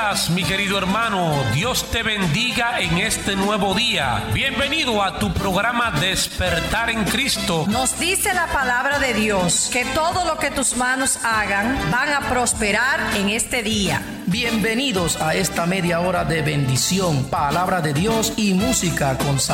días, mi querido hermano. Dios te bendiga en este nuevo día. Bienvenido a tu programa Despertar en Cristo. Nos dice la palabra de Dios que todo lo que tus manos hagan van a prosperar en este día. Bienvenidos a esta media hora de bendición, palabra de Dios y música con